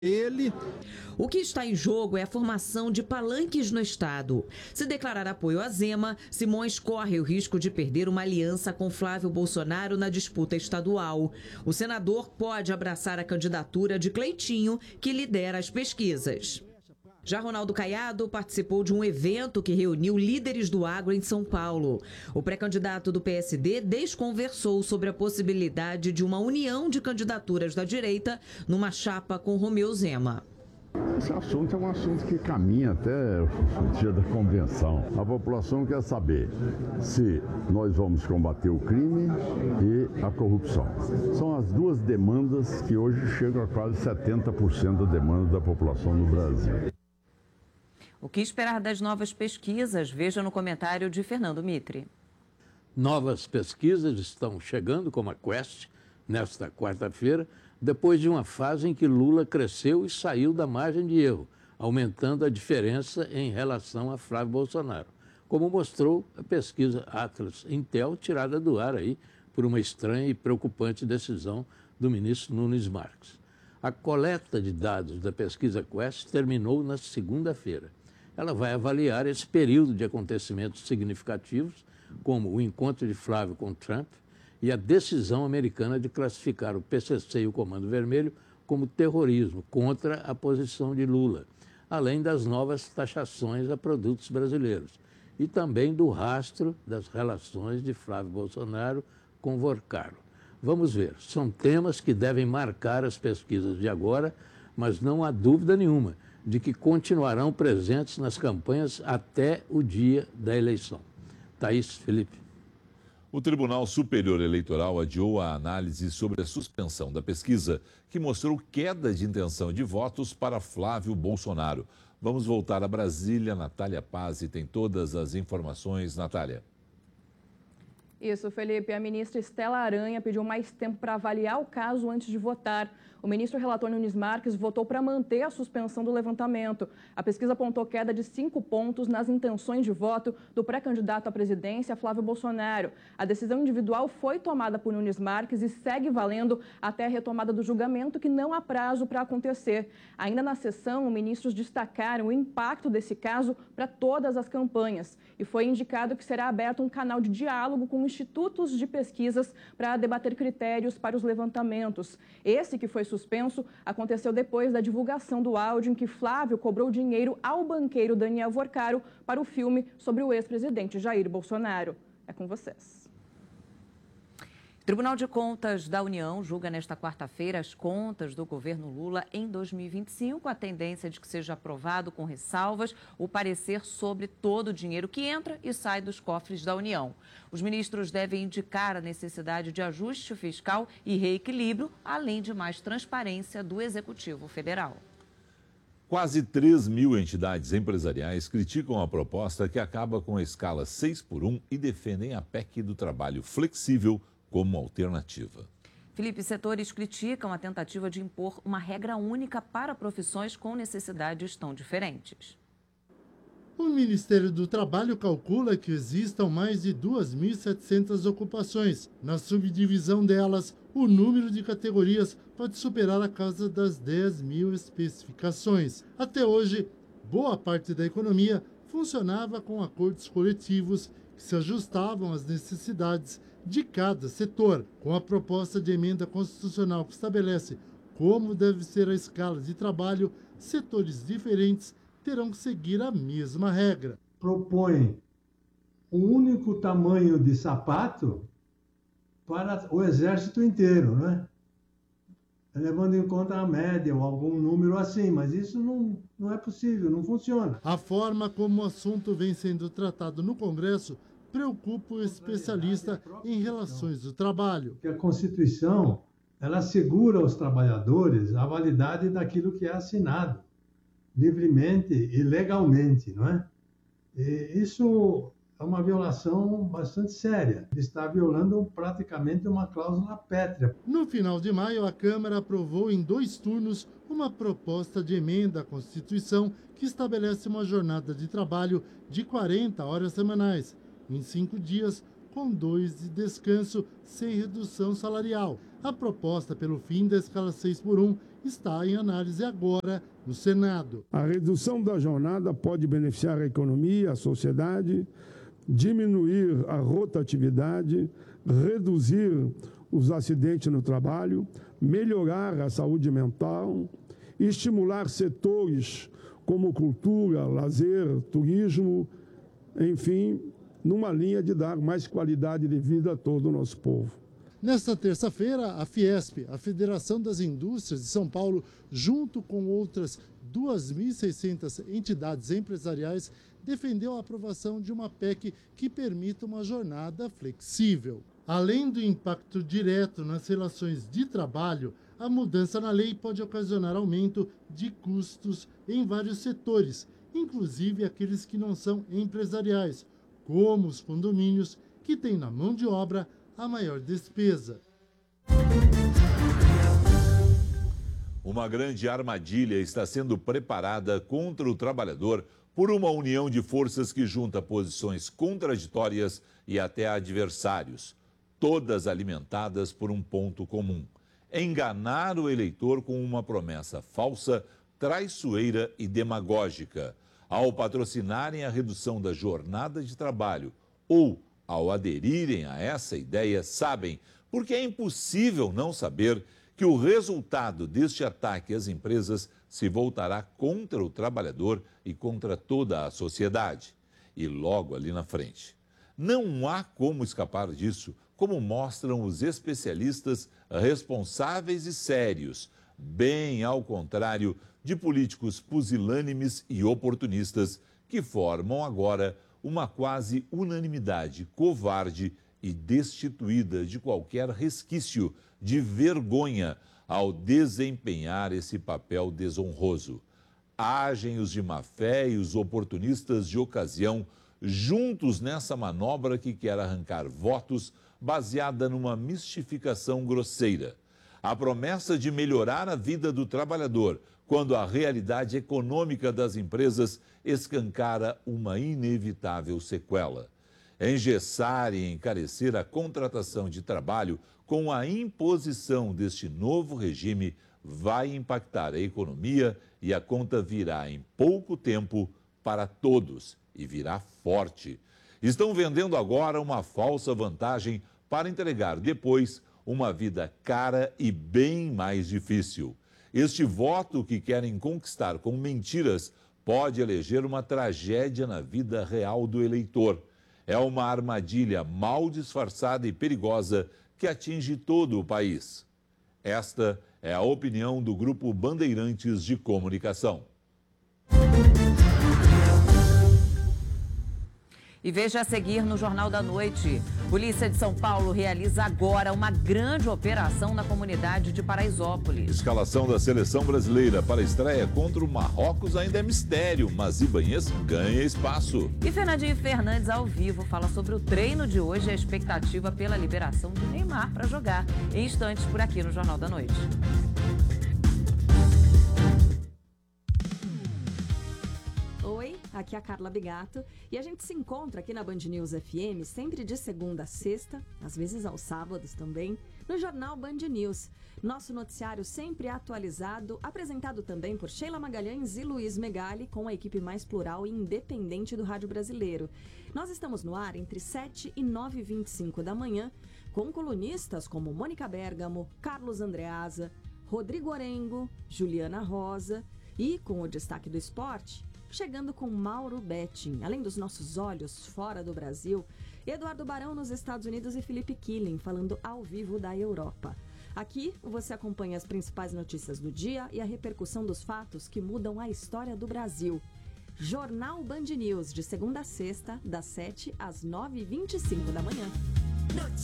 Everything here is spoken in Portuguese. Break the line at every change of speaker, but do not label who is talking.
O que está em jogo é a formação de palanques no Estado. Se declarar apoio a Zema, Simões corre o risco de perder uma aliança com Flávio Bolsonaro na disputa estadual. O senador pode abraçar a candidatura de Cleitinho, que lidera as pesquisas. Já Ronaldo Caiado participou de um evento que reuniu líderes do agro em São Paulo. O pré-candidato do PSD desconversou sobre a possibilidade de uma união de candidaturas da direita numa chapa com Romeu Zema.
Esse assunto é um assunto que caminha até o dia da convenção. A população quer saber se nós vamos combater o crime e a corrupção. São as duas demandas que hoje chegam a quase 70% da demanda da população no Brasil.
O que esperar das novas pesquisas? Veja no comentário de Fernando Mitre.
Novas pesquisas estão chegando, como a Quest, nesta quarta-feira, depois de uma fase em que Lula cresceu e saiu da margem de erro, aumentando a diferença em relação a Flávio Bolsonaro, como mostrou a pesquisa Atlas Intel, tirada do ar aí por uma estranha e preocupante decisão do ministro Nunes Marques. A coleta de dados da pesquisa Quest terminou na segunda-feira. Ela vai avaliar esse período de acontecimentos significativos, como o encontro de Flávio com Trump e a decisão americana de classificar o PCC e o Comando Vermelho como terrorismo contra a posição de Lula, além das novas taxações a produtos brasileiros e também do rastro das relações de Flávio Bolsonaro com Vorcaro. Vamos ver, são temas que devem marcar as pesquisas de agora, mas não há dúvida nenhuma de que continuarão presentes nas campanhas até o dia da eleição. Thaís, Felipe.
O Tribunal Superior Eleitoral adiou a análise sobre a suspensão da pesquisa, que mostrou queda de intenção de votos para Flávio Bolsonaro. Vamos voltar a Brasília. Natália Pazzi tem todas as informações. Natália.
Isso, Felipe. A ministra Estela Aranha pediu mais tempo para avaliar o caso antes de votar. O ministro relator Nunes Marques votou para manter a suspensão do levantamento. A pesquisa apontou queda de 5 pontos nas intenções de voto do pré-candidato à presidência, Flávio Bolsonaro. A decisão individual foi tomada por Nunes Marques e segue valendo até a retomada do julgamento, que não há prazo para acontecer. Ainda na sessão, ministros destacaram o impacto desse caso para todas as campanhas. E foi indicado que será aberto um canal de diálogo com institutos de pesquisas para debater critérios para os levantamentos. Esse que foi suspenso aconteceu depois da divulgação do áudio em que Flávio cobrou dinheiro ao banqueiro Daniel Vorcaro para o filme sobre o ex-presidente Jair Bolsonaro. É com vocês.
O Tribunal de Contas da União julga nesta quarta-feira as contas do governo Lula em 2025, a tendência de que seja aprovado com ressalvas o parecer sobre todo o dinheiro que entra e sai dos cofres da União. Os ministros devem indicar a necessidade de ajuste fiscal e reequilíbrio, além de mais transparência do Executivo Federal.
Quase 3 mil entidades empresariais criticam a proposta que acaba com a escala 6x1 e defendem a PEC do trabalho flexível como alternativa.
Felipe, setores criticam a tentativa de impor uma regra única para profissões com necessidades tão diferentes.
O Ministério do Trabalho calcula que existam mais de 2.700 ocupações. Na subdivisão delas, o número de categorias pode superar a casa das 10 mil especificações. Até hoje, boa parte da economia funcionava com acordos coletivos que se ajustavam às necessidades de cada setor. Com a proposta de emenda constitucional que estabelece como deve ser a escala de trabalho, setores diferentes terão que seguir a mesma regra.
Propõe um único tamanho de sapato para o exército inteiro, né? Levando em conta a média ou algum número assim, mas isso não é possível, não funciona.
A forma como o assunto vem sendo tratado no Congresso preocupa o especialista em relações do trabalho.
A Constituição, ela assegura aos trabalhadores a validade daquilo que é assinado, livremente e legalmente, não é? E isso é uma violação bastante séria. Ele está violando praticamente uma cláusula pétrea.
No final de maio, a Câmara aprovou em 2 turnos uma proposta de emenda à Constituição que estabelece uma jornada de trabalho de 40 horas semanais, em 5 dias, com 2 de descanso, sem redução salarial. A proposta pelo fim da escala 6x1 está em análise agora no Senado.
A redução da jornada pode beneficiar a economia, a sociedade, diminuir a rotatividade, reduzir os acidentes no trabalho, melhorar a saúde mental, estimular setores como cultura, lazer, turismo, enfim, numa linha de dar mais qualidade de vida a todo o nosso povo.
Nesta terça-feira, a Fiesp, a Federação das Indústrias de São Paulo, junto com outras 2.600 entidades empresariais, defendeu a aprovação de uma PEC que permita uma jornada flexível. Além do impacto direto nas relações de trabalho, a mudança na lei pode ocasionar aumento de custos em vários setores, inclusive aqueles que não são empresariais, como os condomínios, que têm na mão de obra a maior despesa.
Uma grande armadilha está sendo preparada contra o trabalhador por uma união de forças que junta posições contraditórias e até adversários, todas alimentadas por um ponto comum: enganar o eleitor com uma promessa falsa, traiçoeira e demagógica. Ao patrocinarem a redução da jornada de trabalho ou ao aderirem a essa ideia, sabem, porque é impossível não saber, que o resultado deste ataque às empresas se voltará contra o trabalhador e contra toda a sociedade. E logo ali na frente. Não há como escapar disso, como mostram os especialistas responsáveis e sérios, bem ao contrário de políticos pusilânimes e oportunistas que formam agora uma quase unanimidade covarde e destituída de qualquer resquício de vergonha ao desempenhar esse papel desonroso. Agem os de má-fé e os oportunistas de ocasião juntos nessa manobra que quer arrancar votos baseada numa mistificação grosseira. A promessa de melhorar a vida do trabalhador, quando a realidade econômica das empresas escancara uma inevitável sequela. Engessar e encarecer a contratação de trabalho com a imposição deste novo regime vai impactar a economia e a conta virá em pouco tempo para todos e virá forte. Estão vendendo agora uma falsa vantagem para entregar depois uma vida cara e bem mais difícil. Este voto que querem conquistar com mentiras pode eleger uma tragédia na vida real do eleitor. É uma armadilha mal disfarçada e perigosa que atinge todo o país. Esta é a opinião do Grupo Bandeirantes de Comunicação.
E veja a seguir no Jornal da Noite. Polícia de São Paulo realiza agora uma grande operação na comunidade de Paraisópolis.
Escalação da seleção brasileira para a estreia contra o Marrocos ainda é mistério, mas Ibanez ganha espaço.
E Fernandinho Fernandes ao vivo fala sobre o treino de hoje e a expectativa pela liberação de Neymar para jogar em instantes por aqui no Jornal da Noite.
Aqui é a Carla Bigato e a gente se encontra aqui na Band News FM sempre de segunda a sexta, às vezes aos sábados também, no Jornal Band News. Nosso noticiário sempre atualizado, apresentado também por Sheila Magalhães e Luiz Megali, com a equipe mais plural e independente do rádio brasileiro. Nós estamos no ar entre 7 e 9h25 da manhã, com colunistas como Mônica Bergamo, Carlos Andreasa, Rodrigo Orengo, Juliana Rosa e, com o destaque do esporte, chegando com Mauro Betting, além dos nossos olhos fora do Brasil, Eduardo Barão nos Estados Unidos e Felipe Killing falando ao vivo da Europa. Aqui você acompanha as principais notícias do dia e a repercussão dos fatos que mudam a história do Brasil. Jornal Band News, de segunda a sexta, das 7 às 9h25 da manhã.